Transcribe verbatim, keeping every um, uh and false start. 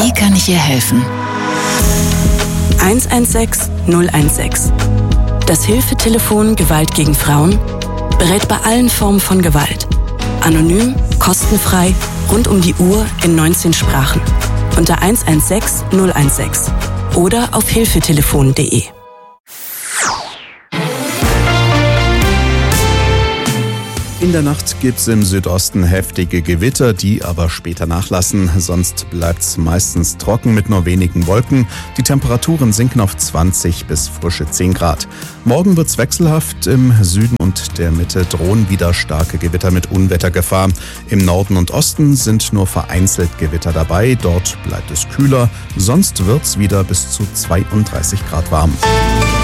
Wie kann ich ihr helfen? eins eins sechs null eins sechs. Das Hilfetelefon Gewalt gegen Frauen berät bei allen Formen von Gewalt. Anonym, kostenfrei, rund um die Uhr in neunzehn Sprachen. Unter eins eins sechs null eins sechs oder auf hilfetelefon punkt de. In der Nacht gibt's im Südosten heftige Gewitter, die aber später nachlassen. Sonst bleibt's meistens trocken mit nur wenigen Wolken. Die Temperaturen sinken auf zwanzig bis frische zehn Grad. Morgen wird's wechselhaft. Im Süden und der Mitte drohen wieder starke Gewitter mit Unwettergefahr. Im Norden und Osten sind nur vereinzelt Gewitter dabei. Dort bleibt es kühler. Sonst wird's wieder bis zu zweiunddreißig Grad warm.